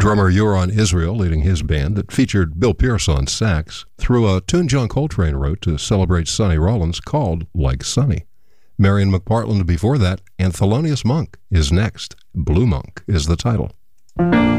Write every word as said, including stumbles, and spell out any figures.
Drummer Yoron Israel leading his band that featured Bill Pierce on sax through a tune John Coltrane wrote to celebrate Sonny Rollins called Like Sonny. Marion McPartland before that, and Thelonious Monk is next. Blue Monk is the title.